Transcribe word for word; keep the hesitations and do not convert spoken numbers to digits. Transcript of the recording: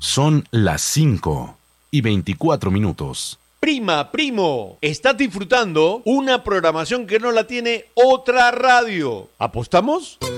Son las cinco y veinticuatro minutos. Prima, primo, estás disfrutando una programación que no la tiene otra radio. ¿Apostamos?